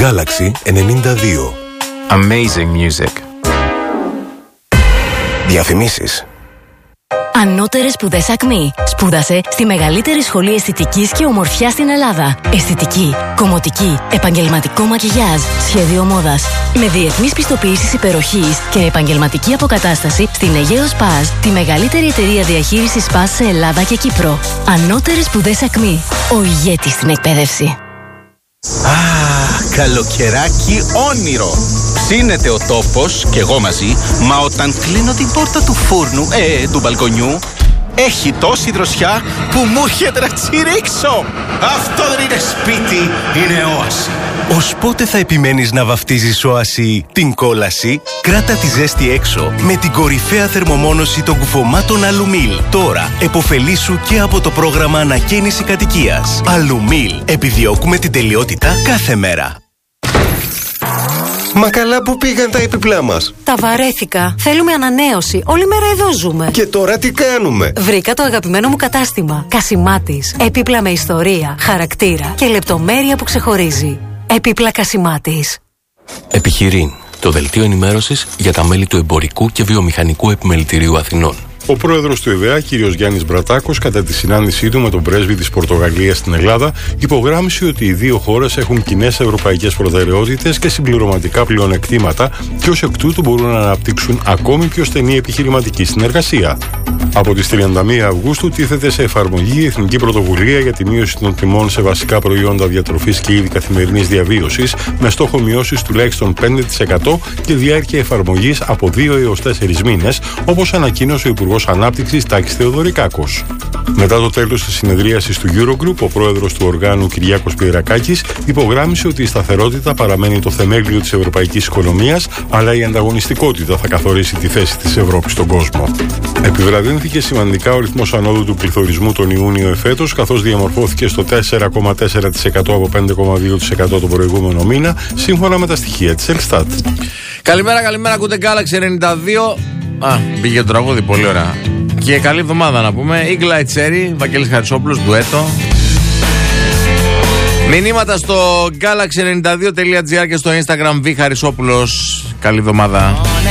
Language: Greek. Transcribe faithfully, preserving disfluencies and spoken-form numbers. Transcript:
Galaxy ενενήντα δύο. Amazing music. Διαφημίσεις. Ανώτερες σπουδές Ακμή. Σπούδασε στη μεγαλύτερη σχολή αισθητικής και ομορφιάς στην Ελλάδα. Αισθητική, κομμωτική, επαγγελματικό μακιγιάζ, σχέδιο μόδας. Με διεθνείς πιστοποιήσεις υπεροχής και επαγγελματική αποκατάσταση στην Αιγαίο Σπαζ, τη μεγαλύτερη εταιρεία διαχείρισης Σπαζ σε Ελλάδα και Κύπρο. Ανώτερες σπουδές Ακμή. Ο ηγέτης στην εκπαίδευση. Α, καλοκαιράκι όνειρο. Ψήνεται ο τόπος και εγώ μαζί, μα όταν κλείνω την πόρτα του φούρνου, ε, του μπαλκονιού, έχει τόση δροσιά που μου έρχεται να τσιρίξω. Αυτό δεν είναι σπίτι, είναι όαση. Ως πότε θα επιμένεις να βαφτίζεις όαση την κόλαση? Κράτα τη ζέστη έξω με την κορυφαία θερμομόνωση των κουφωμάτων Αλουμίλ. Τώρα εποφελήσου και από το πρόγραμμα ανακαίνιση κατοικίας. Αλουμίλ. Επιδιώκουμε την τελειότητα κάθε μέρα. Μα καλά που πήγαν τα έπιπλά μας. Τα βαρέθηκα. Θέλουμε ανανέωση. Όλη μέρα εδώ ζούμε. Και τώρα τι κάνουμε? Βρήκα το αγαπημένο μου κατάστημα. Κασιμάτης. Έπιπλα με ιστορία, χαρακτήρα και λεπτομέρεια που ξεχωρίζει. Έπιπλα Κασιμάτης. Επιχειρήν. Το δελτίο ενημέρωσης για τα μέλη του Εμπορικού και Βιομηχανικού Επιμελητηρίου Αθηνών. Ο πρόεδρος του ΕΔΕΑ, κ. Γιάννης Μπρατάκος, κατά τη συνάντησή του με τον πρέσβη της Πορτογαλίας στην Ελλάδα, υπογράμμισε ότι οι δύο χώρες έχουν κοινές ευρωπαϊκές προτεραιότητες και συμπληρωματικά πλεονεκτήματα και ως εκ τούτου μπορούν να αναπτύξουν ακόμη πιο στενή επιχειρηματική συνεργασία. Από τις τριάντα μία Αυγούστου τίθεται σε εφαρμογή η Εθνική Πρωτοβουλία για τη μείωση των τιμών σε βασικά προϊόντα διατροφής και είδη καθημερινής διαβίωσης, με στόχο μειώσεις τουλάχιστον πέντε τοις εκατό και διάρκεια εφαρμογής από δύο έως τέσσερις μήνες, όπως ανακοίνωσε ο Υπουργός Ανάπτυξης Τάκης Θεοδωρικάκος. Μετά το τέλος της συνεδρίασης του Eurogroup, ο πρόεδρος του οργάνου Κυριάκος Πιερακάκης υπογράμμισε ότι η σταθερότητα παραμένει το θεμέλιο της ευρωπαϊκής οικονομίας, αλλά η ανταγωνιστικότητα θα καθορίσει τη θέση της Ευρώπης στον κόσμο. Επιβραδύνθηκε σημαντικά ο ρυθμός ανόδου του πληθωρισμού τον Ιούνιο εφέτος, καθώς διαμορφώθηκε στο τέσσερα κόμμα τέσσερα τοις εκατό από πέντε κόμμα δύο τοις εκατό τον προηγούμενο μήνα, σύμφωνα με τα στοιχεία της Ελστάτ. Καλημέρα, καλημέρα, ακούτε Galaxy ενενήντα δύο. Α, πήγε το τραγούδι, πολύ ωραία. Και καλή εβδομάδα να πούμε. Ήγκλα Ετσέρι, Βαγγέλης Χαρισόπουλος, ντουέτο. Μηνύματα στο galaxy ενενήντα δύο τελεία τζι άρ και στο Instagram Β Χαρισόπουλος. Καλή εβδομάδα.